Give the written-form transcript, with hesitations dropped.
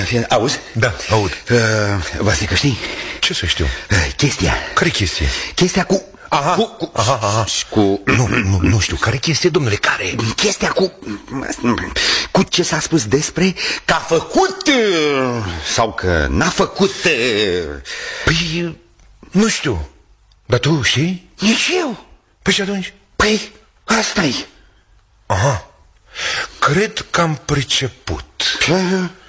Auzi? Da, aud. Vasică, știi? Ce să știu? Chestia. Care chestie? Chestia cu... Aha. Nu știu, care chestie, domnule, care? Chestia cu ce s-a spus despre că a făcut sau că n-a făcut. Păi, nu știu. Dar tu știi? Nici eu. Păi și atunci? Păi, asta-i. Aha. Cred că am priceput.